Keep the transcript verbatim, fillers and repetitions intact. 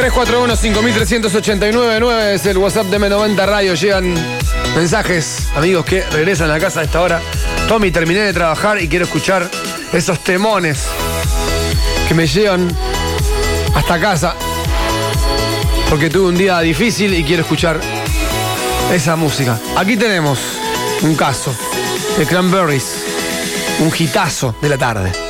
tres cuatro uno, cinco tres ocho nueve nueve es el WhatsApp de M noventa Radio. Llegan mensajes, amigos que regresan a casa a esta hora. Tommy, terminé de trabajar y quiero escuchar esos temones que me llevan hasta casa porque tuve un día difícil y quiero escuchar esa música. Aquí tenemos un caso de Cranberries, un hitazo de la tarde.